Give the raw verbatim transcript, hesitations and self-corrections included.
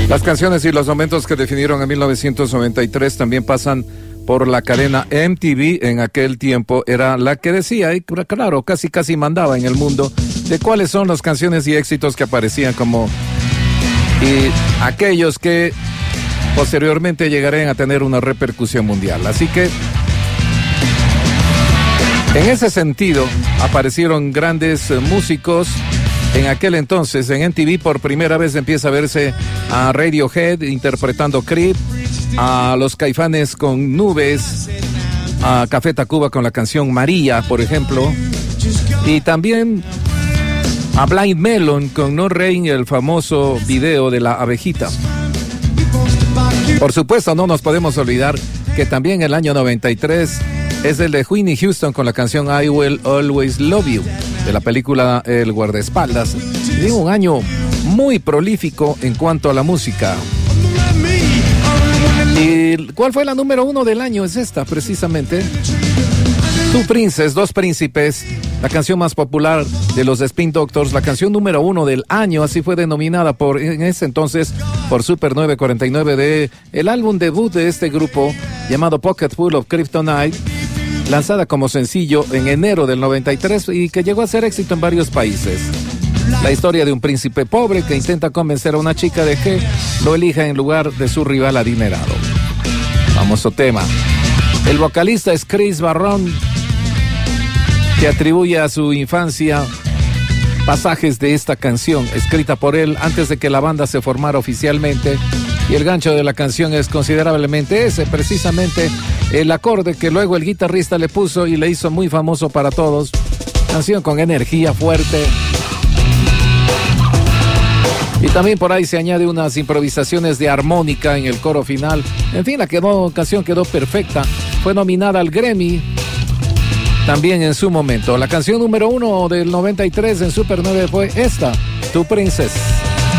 Las canciones y los momentos que definieron en mil novecientos noventa y tres también pasan por la cadena M T V. En aquel tiempo era la que decía, y claro, casi casi mandaba en el mundo, de cuáles son las canciones y éxitos que aparecían como y aquellos que posteriormente llegarían a tener una repercusión mundial. Así que en ese sentido aparecieron grandes eh, músicos. En aquel entonces, en M T V, por primera vez empieza a verse a Radiohead interpretando Creep, a los Caifanes con Nubes, a Café Tacuba con la canción María, por ejemplo, y también a Blind Melon con No Rain, el famoso video de la abejita. Por supuesto, no nos podemos olvidar que también el año noventa y tres es el de Whitney Houston con la canción I Will Always Love You, de la película El Guardaespaldas. Digo, un año muy prolífico en cuanto a la música. ¿Y cuál fue la número uno del año? Es esta, precisamente. Two Princes, Dos Príncipes, la canción más popular de los Spin Doctors, la canción número uno del año, así fue denominada por, en ese entonces, por Super nueve cuarenta y nueve, de el álbum debut de este grupo, llamado Pocket Full of Kryptonite, lanzada como sencillo en enero del noventa y tres y que llegó a ser éxito en varios países. La historia de un príncipe pobre que intenta convencer a una chica de que lo elija en lugar de su rival adinerado. Famoso tema. El vocalista es Chris Barron, que atribuye a su infancia pasajes de esta canción, escrita por él antes de que la banda se formara oficialmente. Y el gancho de la canción es considerablemente ese, precisamente el acorde que luego el guitarrista le puso y le hizo muy famoso para todos. Canción con energía fuerte. Y también por ahí se añade unas improvisaciones de armónica en el coro final. En fin, la quedó, canción quedó perfecta. Fue nominada al Grammy también en su momento. La canción número uno del noventa y tres en Super nueve fue esta, Two Princes.